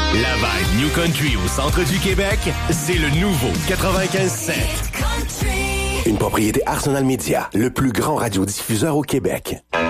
La vibe New Country au centre du Québec, c'est le nouveau 95.7. Une propriété Arsenal Media, le plus grand radiodiffuseur au Québec.